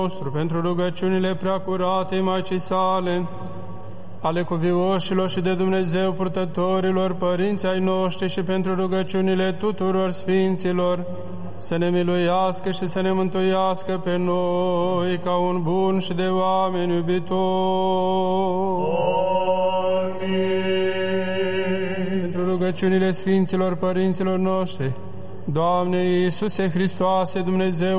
nostru, pentru rugăciunile preacurate Maicii sale, ale cuvioșilor și de Dumnezeu purtătorilor, părinții ai noștri, și pentru rugăciunile tuturor sfinților, să ne miluiască și să ne mântuiască pe noi ca un bun și de oameni iubitor. Amin. Pentru rugăciunile sfinților părinților noștri, Doamne Iisuse Hristoase, Dumnezeu